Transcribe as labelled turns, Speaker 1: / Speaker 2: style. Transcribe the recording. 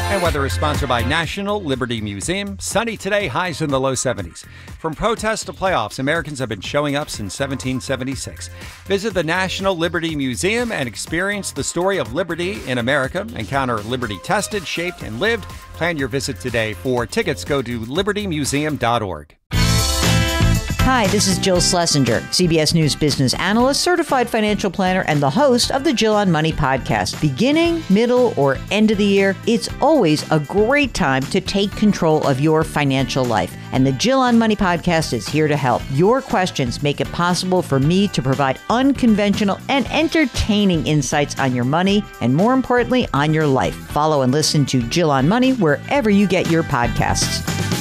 Speaker 1: And weather is sponsored by National Liberty Museum. Sunny today, highs in the low 70s. From protests to playoffs, Americans have been showing up since 1776. Visit the National Liberty Museum and experience the story of liberty in America. Encounter liberty tested, shaped, and lived. Plan your visit today. For tickets, go to libertymuseum.org.
Speaker 2: Hi, this is Jill Schlesinger, CBS News business analyst, certified financial planner, and the host of the Jill on Money podcast. Beginning, middle, or end of the year, it's always a great time to take control of your financial life. And the Jill on Money podcast is here to help. Your questions make it possible for me to provide unconventional and entertaining insights on your money and, more importantly, on your life. Follow and listen to Jill on Money wherever you get your podcasts.